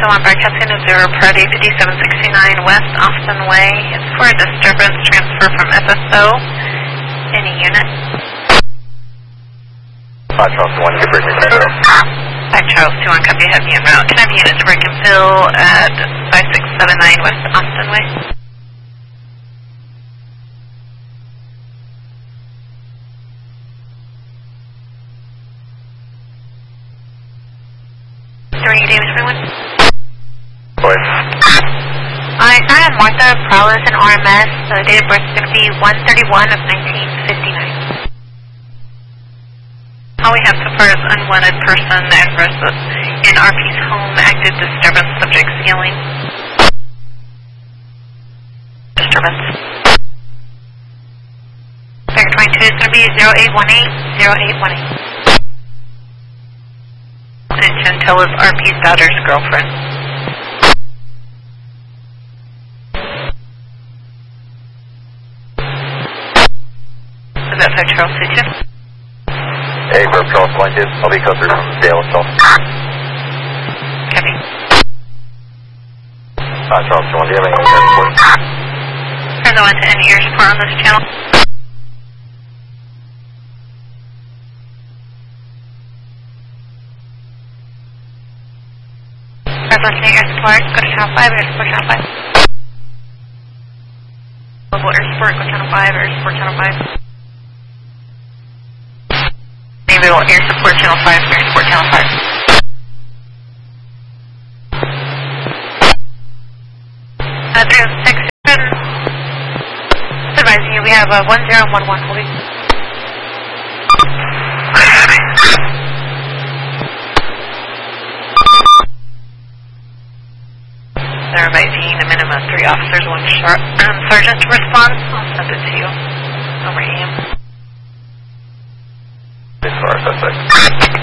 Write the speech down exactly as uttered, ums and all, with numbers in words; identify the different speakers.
Speaker 1: still on broadcasting observer priority fifty-seven sixty-nine West Austin Way. It's for a disturbance transfer from F S O. Any unit?
Speaker 2: five Charles one, good break and fill.
Speaker 1: five Charles two, one, copy, heavy en route. Can I have units break and fill at five six seven nine West Austin Way? Three damage, everyone.
Speaker 2: Voice.
Speaker 1: Alright, I am Martha Prowlis in R M S. The date of birth is going to be one thirty-one of nineteen fifty-nine. All we have so far is unwanted person address in R P's home, active disturbance, subject ceiling. Disturbance. Figure twenty-two is going to be zero eight one eight, zero eight one eight. And Chantel is R P's daughter's girlfriend. Is that five Charles C two?
Speaker 2: Hey, Verb Charles one, good. I'll be closer to Dale itself.
Speaker 1: Copy.
Speaker 2: five Charles one, do you have any other support?
Speaker 1: Turn the one to any ear support on this channel. Listening air support, go to channel five, air support channel five. Level air support, go channel five, air support channel five. Naval air support channel five, air support channel five. Uh, three oh six, advising you, we have a one zero one one holding. They're advising a minimum of three officers, one sharp, um, sergeant to respond. I'll send it to you over A M.
Speaker 2: This is our suspect.